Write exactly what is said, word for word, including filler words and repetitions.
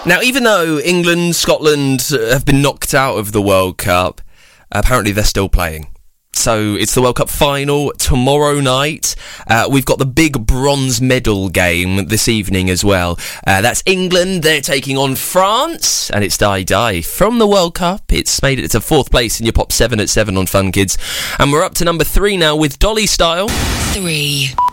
Now, even though England, Scotland have been knocked out of the World Cup, apparently they're still playing. So it's the World Cup final tomorrow night. Uh, we've got the big bronze medal game this evening as well. Uh, that's England. They're taking on France, and it's Die Die from the World Cup. It's made it to fourth place in your Pop seven at seven on Fun Kids. And we're up to number three now with Dolly Style. Three.